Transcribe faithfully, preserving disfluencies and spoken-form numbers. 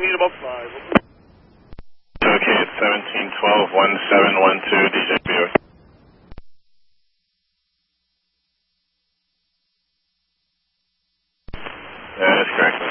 need about five. Okay, it's seventeen twelve one seven one two, D J Buick. That is correct.